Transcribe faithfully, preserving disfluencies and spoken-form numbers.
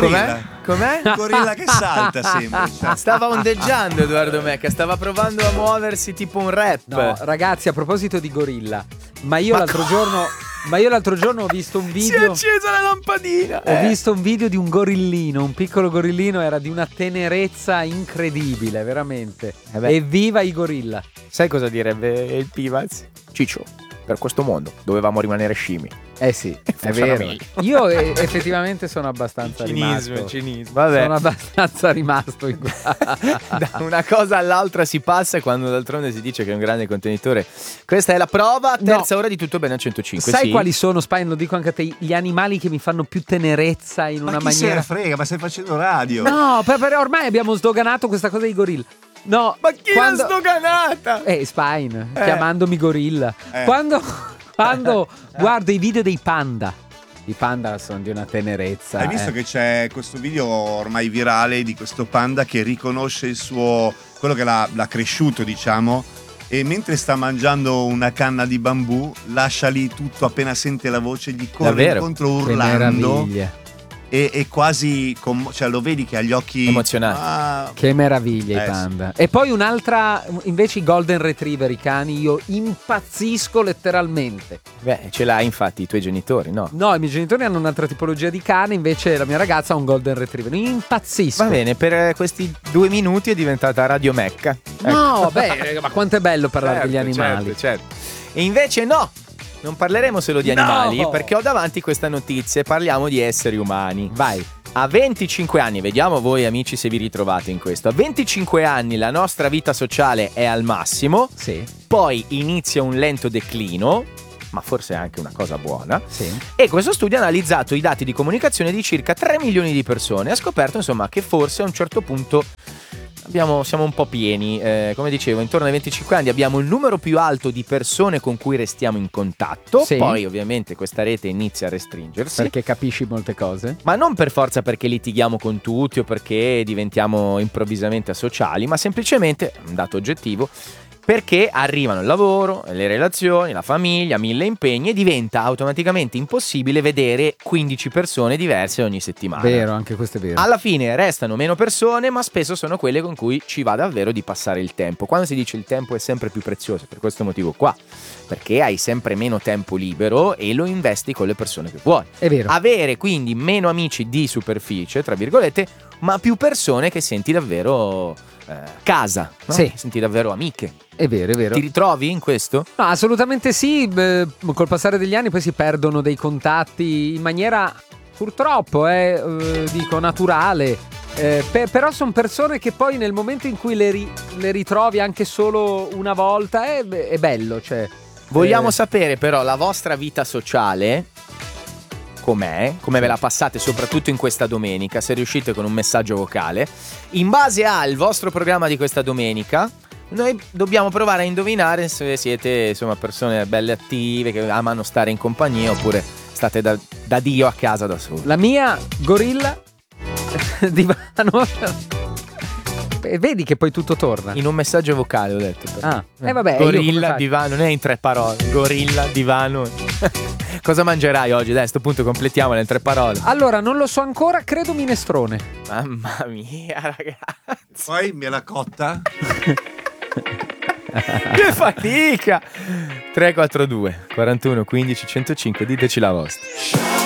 gorilla. Com'è? Un gorilla che salta sempre. Cioè. Stava ondeggiando Edoardo Mecca, stava provando a muoversi tipo un rap. No, ragazzi, a proposito di gorilla, ma io Ma l'altro co- giorno ma io l'altro giorno ho visto un Si è video accesa la lampadina. Ho Eh. visto un video di un gorillino, un piccolo gorillino, era di una tenerezza incredibile, veramente. Eh beh. Evviva i gorilla. Sai cosa direbbe il Pivaz? Ciccio, per questo mondo dovevamo rimanere scemi. Eh sì, è Forse vero. era meglio. Io eh, effettivamente sono abbastanza Cinismo, rimasto. cinismo. Vabbè. Sono abbastanza rimasto in Da una cosa all'altra si passa, e quando d'altronde si dice che è un grande contenitore. Questa è la prova, terza No. ora di Tutto Bene a centocinque. Sai sì? quali sono, Spine? Lo dico anche a te, gli animali che mi fanno più tenerezza in Ma una chi maniera. se ne frega, ma stai facendo radio. No, per, per- ormai abbiamo sdoganato questa cosa dei gorilla. No, Ma chi quando... l'ha sdoganata? Eh, Spine, Eh. chiamandomi gorilla. Eh. Quando, quando guardo i video dei panda, i panda sono di una tenerezza. Hai visto eh. che c'è questo video ormai virale di questo panda che riconosce il suo, quello che l'ha, l'ha cresciuto, diciamo, e mentre sta mangiando una canna di bambù lascia lì tutto, appena sente la voce gli corre Davvero? incontro Che urlando meraviglia. e, e quasi com- cioè lo vedi che ha gli occhi Emozionati. Ah, Che meraviglia Eh, i panda. E poi un'altra, invece i golden retriever, i cani, io impazzisco letteralmente. Beh, ce l'hai infatti i tuoi genitori, no? No, i miei genitori hanno un'altra tipologia di cane, invece la mia ragazza ha un golden retriever. Impazzisco. Va bene, per eh, questi due minuti è diventata Radio Mecca. No, vabbè, ma quanto è bello parlare Certo, degli animali. certo, certo. E invece no, non parleremo solo di No! animali, perché ho davanti questa notizia e parliamo di esseri umani. Vai. A venticinque anni, vediamo voi amici se vi ritrovate in questo. A venticinque anni la nostra vita sociale è al massimo, Sì, poi inizia un lento declino, ma forse è anche una cosa buona. sì. E questo studio ha analizzato i dati di comunicazione di circa tre milioni di persone e ha scoperto insomma che forse a un certo punto abbiamo, siamo un po' pieni. Eh, come dicevo, intorno ai venticinque anni abbiamo il numero più alto di persone con cui restiamo in contatto. Sì. Poi ovviamente questa rete inizia a restringersi. Perché capisci molte cose. Ma non per forza perché litighiamo con tutti o perché diventiamo improvvisamente asociali, ma semplicemente, un dato oggettivo, perché arrivano il lavoro, le relazioni, la famiglia, mille impegni e diventa automaticamente impossibile vedere quindici persone diverse ogni settimana. Vero, anche questo è vero. Alla fine restano meno persone, ma spesso sono quelle con cui ci va davvero di passare il tempo. Quando si dice il tempo è sempre più prezioso, per questo motivo qua, perché hai sempre meno tempo libero e lo investi con le persone che vuoi. È vero. Avere quindi meno amici di superficie, tra virgolette, ma più persone che senti davvero eh, casa, no? Sì. Che senti davvero amiche. È vero, è vero. Ti ritrovi in questo? No, assolutamente sì. Beh, col passare degli anni poi si perdono dei contatti in maniera purtroppo, eh, eh, dico, naturale. Eh, pe- però sono persone che poi nel momento in cui le, ri- le ritrovi anche solo una volta è, è bello, cioè. Vogliamo eh, sapere però la vostra vita sociale com'è, come ve la passate soprattutto in questa domenica, se riuscite con un messaggio vocale. In base al vostro programma di questa domenica, noi dobbiamo provare a indovinare se siete insomma persone belle attive, che amano stare in compagnia, oppure state da, da Dio a casa da soli. La mia gorilla divano. E vedi che poi tutto torna. In un messaggio vocale ho detto. però. Ah, eh vabbè, io come gorilla, faccio? divano, non è in tre parole. Gorilla, divano. Cosa mangerai oggi? Dai, a sto punto completiamola in tre parole. Allora, non lo so ancora, credo minestrone. Mamma mia, ragazzi. poi me la cotta. Che fatica! tre quattro due quarantuno quindici centocinque, diteci la vostra.